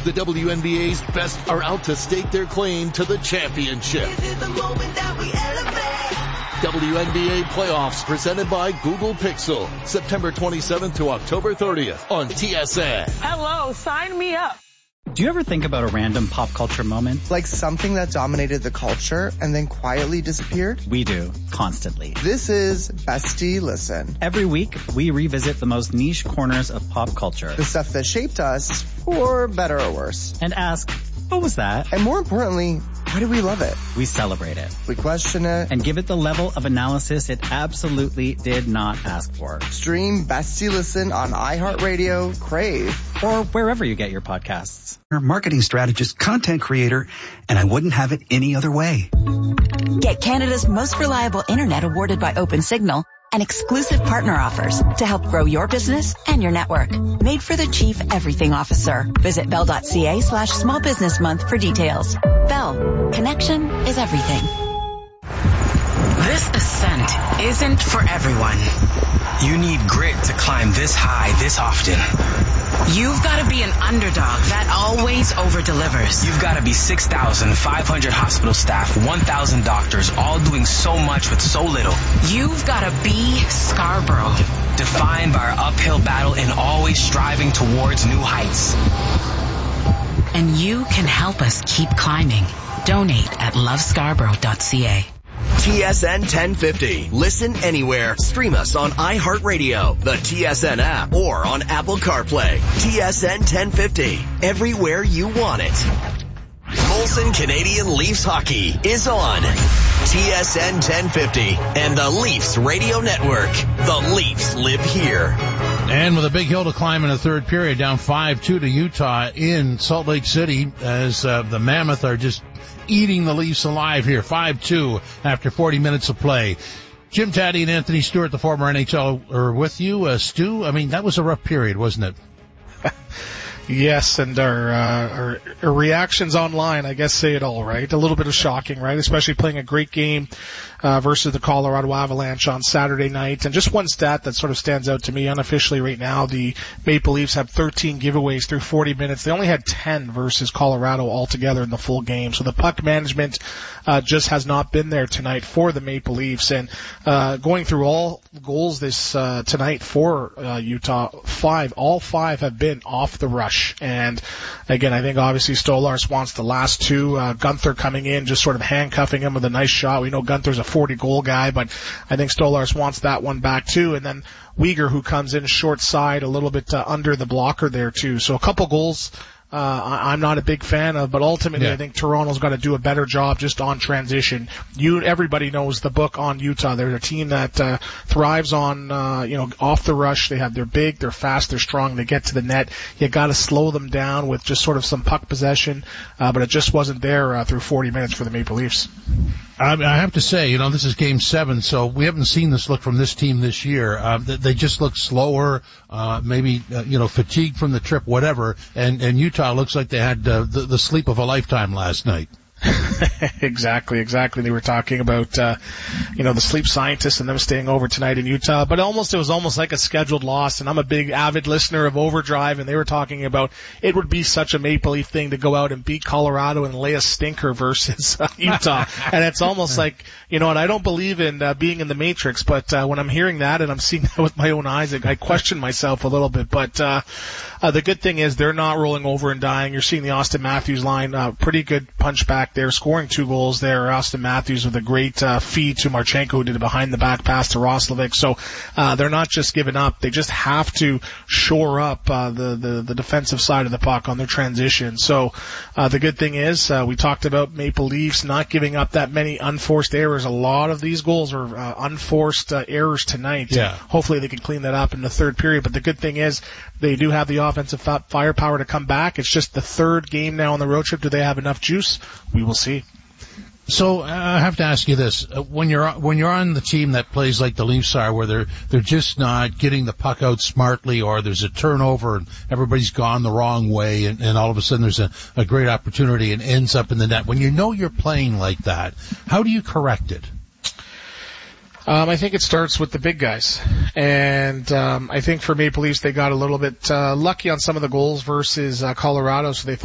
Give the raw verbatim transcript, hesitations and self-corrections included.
The W N B A's best are out to stake their claim to the championship. This is the moment that we elevate. W N B A playoffs presented by Google Pixel. September twenty-seventh to October thirtieth on T S N. Hello, sign me up. Do you ever think about a random pop culture moment? Like something that dominated the culture and then quietly disappeared? We do, constantly. This is Bestie Listen. Every week, we revisit the most niche corners of pop culture. The stuff that shaped us, for better or worse. And ask, what was that? And more importantly, why do we love it? We celebrate it. We question it. And give it the level of analysis it absolutely did not ask for. Stream Bestie Listen on iHeartRadio, Crave, or wherever you get your podcasts. Marketing strategist, content creator, and I wouldn't have it any other way. Get Canada's most reliable internet awarded by OpenSignal and exclusive partner offers to help grow your business and your network. Made for the Chief Everything Officer. Visit bell.ca slash small business month for details. Bell. Connection is everything. This ascent isn't for everyone. You need grit to climb this high this often. You've got to be an underdog that always over-delivers. You've got to be six thousand five hundred hospital staff, one thousand doctors, all doing so much with so little. You've got to be Scarborough, defined by our uphill battle and always striving towards new heights. And you can help us keep climbing. Donate at love scarborough dot c a. T S N ten fifty. Listen anywhere. Stream us on iHeartRadio, the T S N app, or on Apple CarPlay. T S N ten fifty. Everywhere you want it. Molson Canadian Leafs Hockey is on T S N ten fifty and the Leafs Radio Network. The Leafs live here. And with a big hill to climb in the third period, down five two to Utah in Salt Lake City as uh, the Mammoth are just eating the Leafs alive here. five two after forty minutes of play. Jim Taddy and Anthony Stewart, the former N H L, are with you. Uh, Stu, I mean, that was a rough period, wasn't it? Yes, and our, uh, our, our reactions online, I guess, say it all, right? A little bit of shocking, right? Especially playing a great game uh, versus the Colorado Avalanche on Saturday night. And just one stat that sort of stands out to me unofficially right now, the Maple Leafs have thirteen giveaways through forty minutes. They only had ten versus Colorado altogether in the full game. So the puck management uh, just has not been there tonight for the Maple Leafs. And uh, going through all goals this uh, tonight for uh, Utah, five, all five have been off the rush. And again, I think obviously Stolarz wants the last two. Uh, Gunther coming in, just sort of handcuffing him with a nice shot. We know Gunther's a forty goal guy, but I think Stolarz wants that one back too. And then Weegar, who comes in short side, a little bit uh, under the blocker there too. So a couple goals uh, I, I'm not a big fan of, but ultimately yeah. I think Toronto's got to do a better job just on transition. You, everybody knows the book on Utah. They're a team that uh, thrives on, uh, you know, off the rush. They have, they're big, they're fast, they're strong, they get to the net. You got to slow them down with just sort of some puck possession, uh, but it just wasn't there uh, through forty minutes for the Maple Leafs. I, I have to say, you know, this is game seven, so we haven't seen this look from this team this year. Uh, they just look slower, uh, maybe, uh, you know, fatigued from the trip, whatever. And, and Utah looks like they had uh, the, the sleep of a lifetime last night. exactly, exactly. They were talking about, uh, you know, the sleep scientists and them staying over tonight in Utah, but almost, it was almost like a scheduled loss. And I'm a big avid listener of Overdrive, and they were talking about it would be such a Maple Leaf thing to go out and beat Colorado and lay a stinker versus uh, Utah. And it's almost like, you know, and I don't believe in uh, being in the Matrix, but uh, when I'm hearing that and I'm seeing that with my own eyes, I, I question myself a little bit. But uh, uh, the good thing is they're not rolling over and dying. You're seeing the Austin Matthews line, uh, pretty good punch back there, scoring two goals there. Austin Matthews with a great uh, feed to Marchenko, who did a behind-the-back pass to Roslovic. So uh, they're not just giving up. They just have to shore up uh, the, the, the defensive side of the puck on their transition. So uh, the good thing is uh, we talked about Maple Leafs not giving up that many unforced errors. A lot of these goals are uh, unforced uh, errors tonight. Yeah. Hopefully they can clean that up in the third period. But the good thing is they do have the offensive firepower to come back. It's just the third game now on the road trip. Do they have enough juice? We will see. So uh, I have to ask you this: uh, when you're when you're on the team that plays like the Leafs are, where they're they're just not getting the puck out smartly, or there's a turnover and everybody's gone the wrong way, and, and all of a sudden there's a, a great opportunity and ends up in the net. When you know you're playing like that, how do you correct it? Um, I think it starts with the big guys. And um, I think for Maple Leafs, they got a little bit uh, lucky on some of the goals versus uh, Colorado, so they